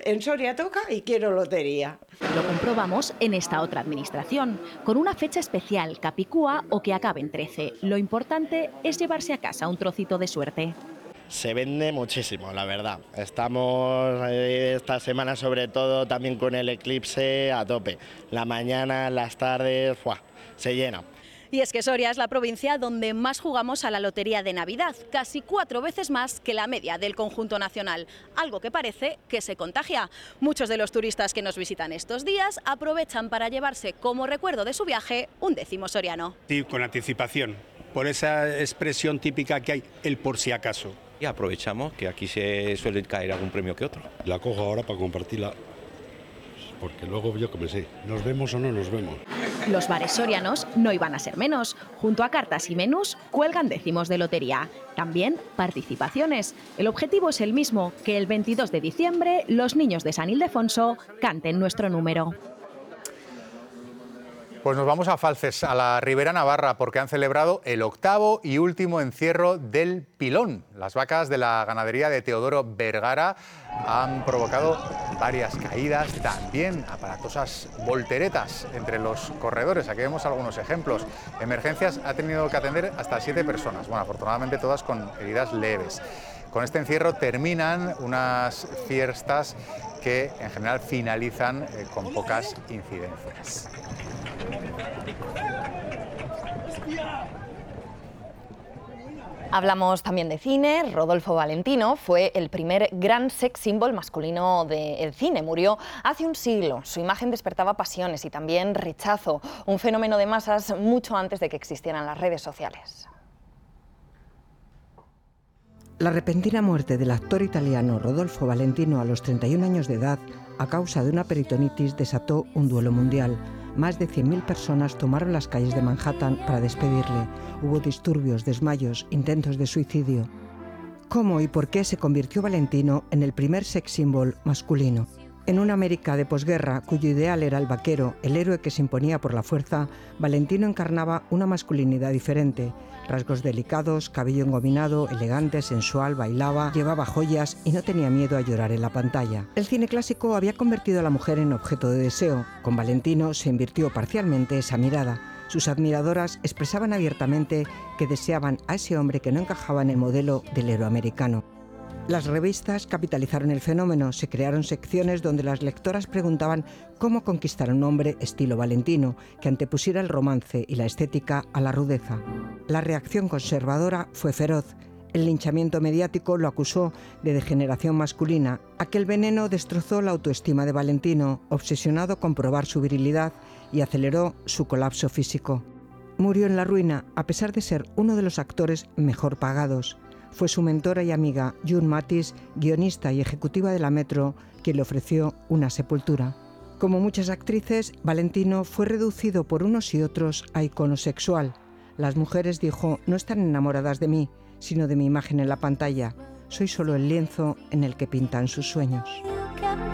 en Soria toca y quiero lotería. Lo comprobamos en esta otra administración, con una fecha especial, Capicúa o que acabe en 13. Lo importante es llevarse a casa un trocito de suerte. Se vende muchísimo, la verdad. Estamos esta semana sobre todo también con el eclipse a tope. La mañana, las tardes, ¡fua!, se llena. Y es que Soria es la provincia donde más jugamos a la lotería de Navidad, casi 4 veces más que la media del conjunto nacional, algo que parece que se contagia. Muchos de los turistas que nos visitan estos días aprovechan para llevarse como recuerdo de su viaje un décimo soriano. Sí, con anticipación, por esa expresión típica que hay, el por si acaso. Y aprovechamos que aquí se suele caer algún premio que otro. La cojo ahora para compartirla, porque luego yo que me sé, ¿nos vemos o no nos vemos? Los bares sorianos no iban a ser menos. Junto a cartas y menús cuelgan décimos de lotería. También participaciones. El objetivo es el mismo, que el 22 de diciembre los niños de San Ildefonso canten nuestro número. Pues nos vamos a Falces, a la Ribera Navarra, porque han celebrado el 8º y último encierro del pilón. Las vacas de la ganadería de Teodoro Vergara han provocado varias caídas, también aparatosas volteretas entre los corredores. Aquí vemos algunos ejemplos. Emergencias ha tenido que atender hasta 7 personas, bueno, afortunadamente todas con heridas leves. Con este encierro terminan unas fiestas que en general finalizan con pocas incidencias. Hablamos también de cine. Rodolfo Valentino fue el primer gran sex symbol masculino del cine. Murió hace un siglo. Su imagen despertaba pasiones y también rechazo, un fenómeno de masas mucho antes de que existieran las redes sociales. La repentina muerte del actor italiano Rodolfo Valentino a los 31 años de edad, a causa de una peritonitis, desató un duelo mundial. Más de 100.000 personas tomaron las calles de Manhattan para despedirle. Hubo disturbios, desmayos, intentos de suicidio. ¿Cómo y por qué se convirtió Valentino en el primer sex symbol masculino? En una América de posguerra, cuyo ideal era el vaquero, el héroe que se imponía por la fuerza, Valentino encarnaba una masculinidad diferente. Rasgos delicados, cabello engominado, elegante, sensual, bailaba, llevaba joyas y no tenía miedo a llorar en la pantalla. El cine clásico había convertido a la mujer en objeto de deseo. Con Valentino se invirtió parcialmente esa mirada. Sus admiradoras expresaban abiertamente que deseaban a ese hombre que no encajaba en el modelo del héroe americano. Las revistas capitalizaron el fenómeno, se crearon secciones donde las lectoras preguntaban cómo conquistar a un hombre estilo Valentino, que antepusiera el romance y la estética a la rudeza. La reacción conservadora fue feroz. El linchamiento mediático lo acusó de degeneración masculina. Aquel veneno destrozó la autoestima de Valentino, obsesionado con probar su virilidad, y aceleró su colapso físico. Murió en la ruina, a pesar de ser uno de los actores mejor pagados. Fue su mentora y amiga, June Mathis, guionista y ejecutiva de la Metro, quien le ofreció una sepultura. Como muchas actrices, Valentino fue reducido por unos y otros a icono sexual. Las mujeres, dijo, no están enamoradas de mí, sino de mi imagen en la pantalla. Soy solo el lienzo en el que pintan sus sueños.